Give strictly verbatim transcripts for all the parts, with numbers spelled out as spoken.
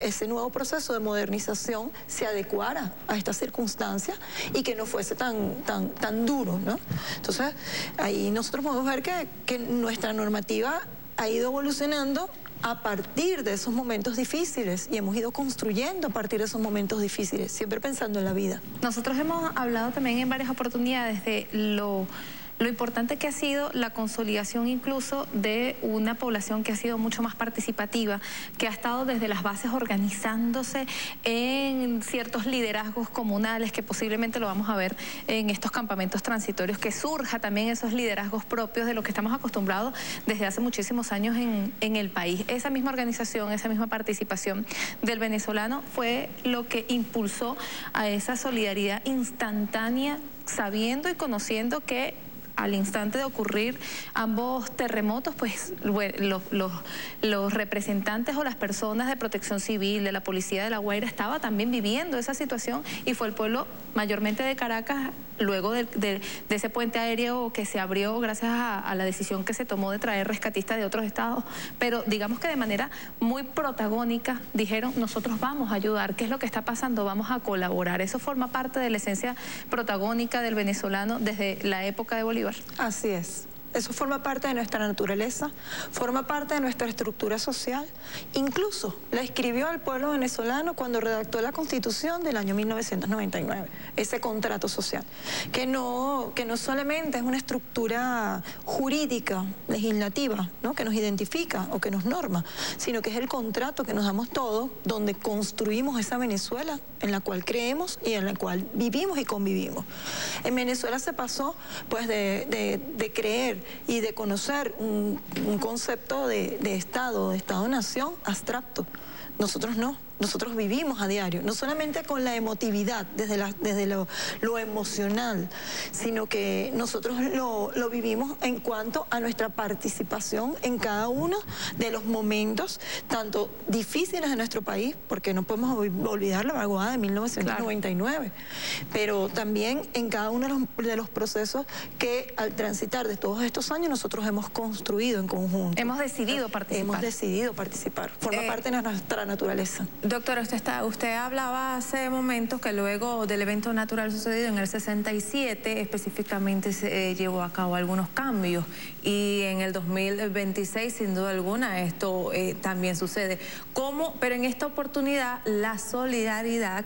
ese nuevo proceso de modernización se adecuara a esta circunstancia y que no fuese tan, tan, tan duro, ¿no? Entonces, ahí nosotros podemos ver que, que nuestra normativa ha ido evolucionando a partir de esos momentos difíciles y hemos ido construyendo a partir de esos momentos difíciles, siempre pensando en la vida. Nosotros hemos hablado también en varias oportunidades de lo... Lo importante que ha sido la consolidación incluso de una población que ha sido mucho más participativa, que ha estado desde las bases organizándose en ciertos liderazgos comunales, que posiblemente lo vamos a ver en estos campamentos transitorios, que surja también esos liderazgos propios de lo que estamos acostumbrados desde hace muchísimos años en, en el país. Esa misma organización, esa misma participación del venezolano fue lo que impulsó a esa solidaridad instantánea, sabiendo y conociendo que al instante de ocurrir ambos terremotos, pues los, los, los representantes o las personas de Protección Civil, de la Policía de La Guaira, estaba también viviendo esa situación y fue el pueblo mayormente de Caracas, luego de, de, de ese puente aéreo que se abrió gracias a, a la decisión que se tomó de traer rescatistas de otros estados, pero digamos que de manera muy protagónica dijeron, nosotros vamos a ayudar, ¿qué es lo que está pasando? Vamos a colaborar. Eso forma parte de la esencia protagónica del venezolano desde la época de Bolívar. Así es. Eso forma parte de nuestra naturaleza, forma parte de nuestra estructura social. Incluso la escribió el pueblo venezolano cuando redactó la Constitución del año mil novecientos noventa y nueve, ese contrato social, que no, que no solamente es una estructura jurídica, legislativa, ¿no?, que nos identifica o que nos norma, sino que es el contrato que nos damos todos, donde construimos esa Venezuela en la cual creemos y en la cual vivimos y convivimos. En Venezuela se pasó pues de, de, de creer y de conocer un, un concepto de, de Estado, de Estado-Nación abstracto. Nosotros no. Nosotros vivimos a diario, no solamente con la emotividad, desde, la, desde lo, lo emocional, sino que nosotros lo, lo vivimos en cuanto a nuestra participación en cada uno de los momentos, tanto difíciles de nuestro país, porque no podemos olvidar la vaguada de mil novecientos noventa y nueve, claro, pero también en cada uno de los, de los procesos que al transitar de todos estos años nosotros hemos construido en conjunto. Hemos decidido participar. Hemos decidido participar, forma eh, parte de nuestra naturaleza. Doctora, usted, está, usted hablaba hace momentos que luego del evento natural sucedido en el sesenta y siete, específicamente se eh, llevó a cabo algunos cambios y en el dos mil veintiséis, sin duda alguna, esto eh, también sucede. ¿Cómo? Pero en esta oportunidad, la solidaridad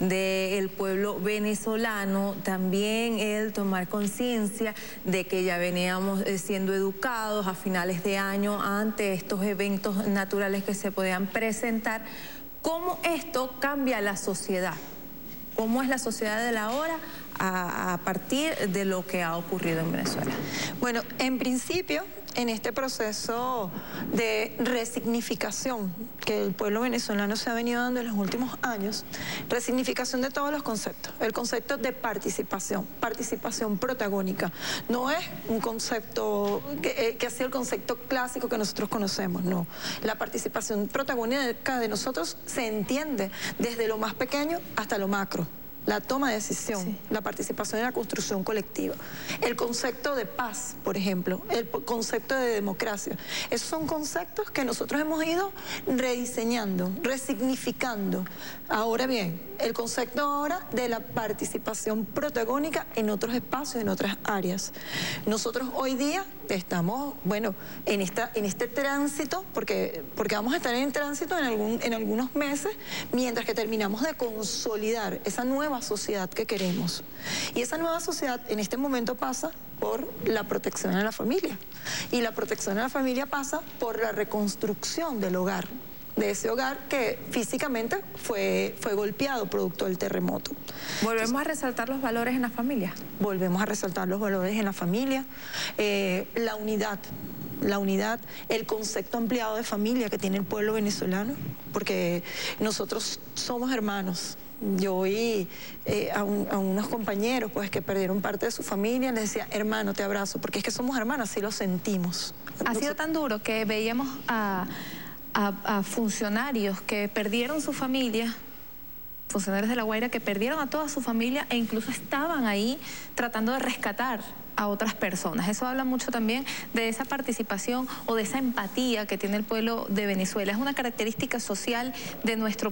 del pueblo venezolano, también el tomar conciencia de que ya veníamos eh, siendo educados a finales de año ante estos eventos naturales que se podían presentar. ¿Cómo esto cambia la sociedad? ¿Cómo es la sociedad de la hora a, a partir de lo que ha ocurrido en Venezuela? Bueno, en principio, en este proceso de resignificación que el pueblo venezolano se ha venido dando en los últimos años, resignificación de todos los conceptos, el concepto de participación, participación protagónica, no es un concepto que, que ha sido el concepto clásico que nosotros conocemos, no. La participación protagónica de nosotros se entiende desde lo más pequeño hasta lo macro. La toma de decisión, sí, la participación en la construcción colectiva, el concepto de paz, por ejemplo, el concepto de democracia. Esos son conceptos que nosotros hemos ido rediseñando, resignificando. Ahora bien, el concepto ahora de la participación protagónica en otros espacios, en otras áreas. Nosotros hoy día estamos, bueno, en, esta, en este tránsito, porque, porque vamos a estar en tránsito en, algún, en algunos meses, mientras que terminamos de consolidar esa nueva sociedad que queremos. Y esa nueva sociedad en este momento pasa por la protección a la familia. Y la protección a la familia pasa por la reconstrucción del hogar, de ese hogar que físicamente fue, fue golpeado producto del terremoto. ¿Volvemos Entonces, a resaltar los valores en la familia? Volvemos a resaltar los valores en la familia, eh, la unidad, la unidad, el concepto ampliado de familia que tiene el pueblo venezolano, porque nosotros somos hermanos. Yo oí eh, a, un, a unos compañeros pues que perdieron parte de su familia, les decía, hermano, te abrazo, porque es que somos hermanos, así lo sentimos. Ha Nosotros... sido tan duro que veíamos a, a, a funcionarios que perdieron su familia, funcionarios de La Guaira que perdieron a toda su familia e incluso estaban ahí tratando de rescatar a otras personas. Eso habla mucho también de esa participación o de esa empatía que tiene el pueblo de Venezuela. Es una característica social de nuestro